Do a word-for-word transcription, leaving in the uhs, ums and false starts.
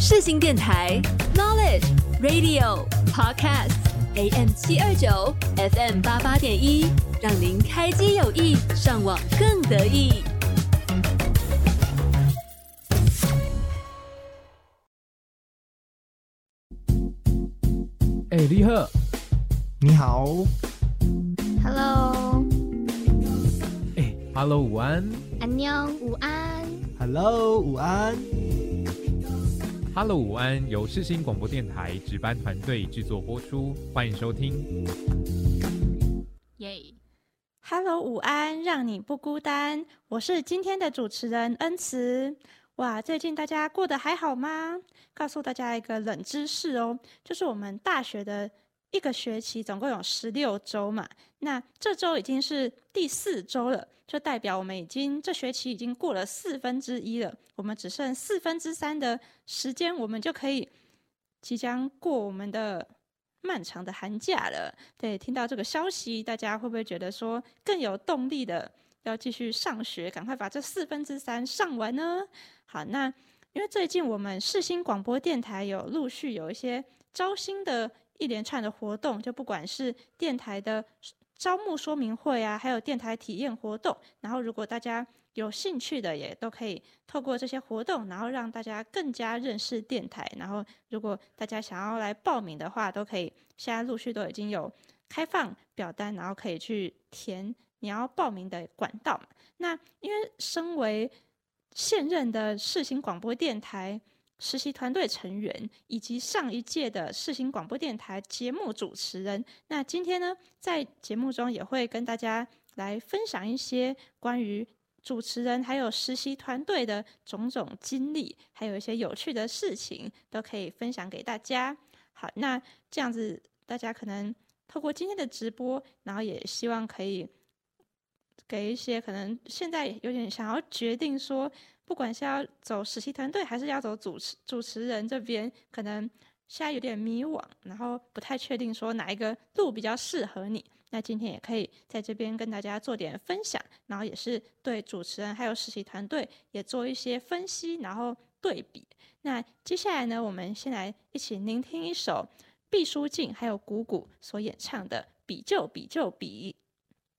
世新电台 Knowledge Radio Podcast A M 七二九 F M 八八点一，让您开机有益，上网更得意。 哎、欸，立赫， 你好 ，Hello， 哎、欸、，Hello， 午安， 安妞，午安 ，Hello， 午安 ，Hello， 午安，由世新广播电台值班团队制作播出，欢迎收听。 耶、yeah. Hello， 午安，让你不孤单，我是今天的主持人恩慈。哇，最近大家过得还好吗？告诉大家一个冷知识哦，就是我们大学的一个学期总共有十六周嘛，那这周已经是第四周了，就代表我们已经这学期已经过了四分之一了，我们只剩四分之三的时间，我们就可以即将过我们的漫长的寒假了。对，听到这个消息，大家会不会觉得说更有动力的要继续上学，赶快把这四分之三上完呢？好，那因为最近我们世新广播电台有陆续有一些招新的一连串的活动，就不管是电台的招募说明会啊，还有电台体验活动，然后如果大家有兴趣的，也都可以透过这些活动，然后让大家更加认识电台。然后如果大家想要来报名的话，都可以，现在陆续都已经有开放表单，然后可以去填你要报名的管道嘛。那因为身为现任的世新广播电台实习团队成员，以及上一届的世新广播电台节目主持人，那今天呢，在节目中也会跟大家来分享一些关于主持人还有实习团队的种种经历，还有一些有趣的事情都可以分享给大家。好，那这样子大家可能透过今天的直播，然后也希望可以给一些可能现在有点想要决定说，不管是要走实习团队还是要走主持主持人这边，可能现在有点迷惘，然后不太确定说哪一个路比较适合你。那今天也可以在这边跟大家做点分享，然后也是对主持人还有实习团队也做一些分析，然后对比。那接下来呢，我们先来一起聆听一首毕书尽还有谷谷所演唱的《比就比就比》。